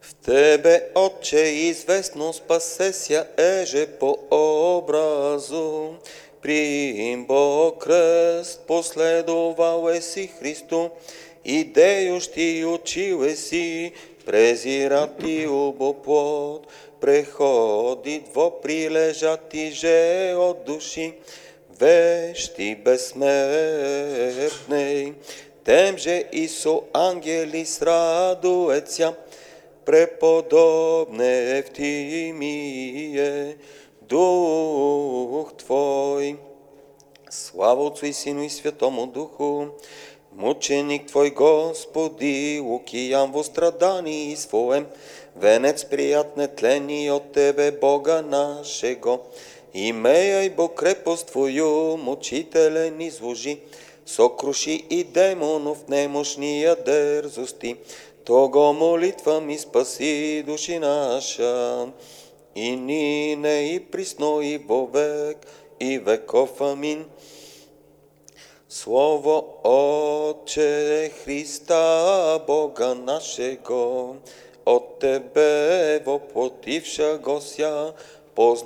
В Тебе, Отче, известно спасеся еже по образу. Приимбо кръст, последовал еси Христу, идею ти учил еси, презирати обоплод, преходи дво прилежати же от души, вещи безсмертней. Темже и со ангели срадуеца, преподобне Евтимие, Дух Твой. Слава Отцу и Сину и Святому Духу, мученик Твой, Господи, Лукиян во страдании своем, венец приятне тлени от Тебе, Бога нашего, имея Бог крепост Твою, мучителен изложи, сокруши и демонов немощния дерзости, Того молитвами спаси души наша, и нине и присно и во век и веков. Амин. Слово Отче Христа, Бога нашего, от Тебе воплотившегося,